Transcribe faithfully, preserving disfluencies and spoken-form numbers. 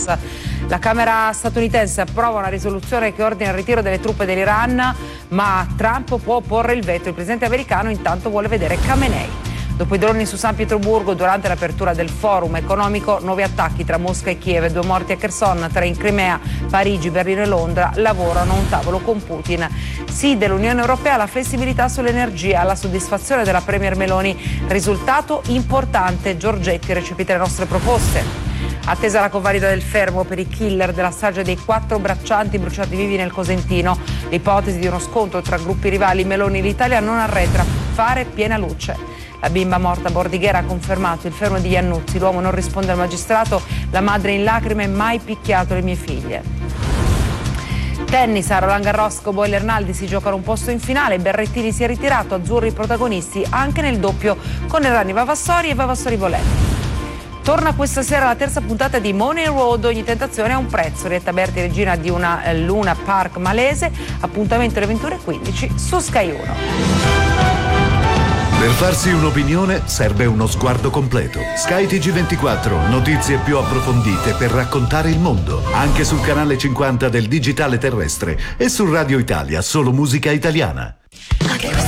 La Camera statunitense approva una risoluzione che ordina il ritiro delle truppe dell'Iran, ma Trump può opporre il veto. Il presidente americano intanto vuole vedere Khamenei. Dopo i droni su San Pietroburgo, durante l'apertura del forum economico, nuovi attacchi tra Mosca e Kiev, due morti a Kherson, tre in Crimea, Parigi, Berlino e Londra lavorano a un tavolo con Putin. Sì dell'Unione Europea alla flessibilità sull'energia, alla soddisfazione della Premier Meloni. Risultato importante, Giorgetti recepite le nostre proposte. Attesa la convalida del fermo per i killer della strage dei quattro braccianti bruciati vivi nel Cosentino. L'ipotesi di uno scontro tra gruppi rivali Meloni e l'Italia non arretra, fare piena luce. La bimba morta a Bordighera ha confermato il fermo di Iannuzzi. L'uomo non risponde al magistrato, la madre in lacrime, mai picchiato le mie figlie. Tennis a Roland Garros, Cobo e Lernaldi si giocano un posto in finale. Berrettini si è ritirato, azzurri protagonisti anche nel doppio con Errani Vavassori e Vavassori Voletti. Torna questa sera la terza puntata di Money Road, ogni tentazione ha un prezzo. Rietta Berti, regina di una eh, Luna Park malese, appuntamento alle ventuno e quindici su Sky uno. Per farsi un'opinione serve uno sguardo completo. Sky T G ventiquattro, notizie più approfondite per raccontare il mondo, anche sul canale cinquanta del digitale terrestre e su Radio Italia, solo musica italiana.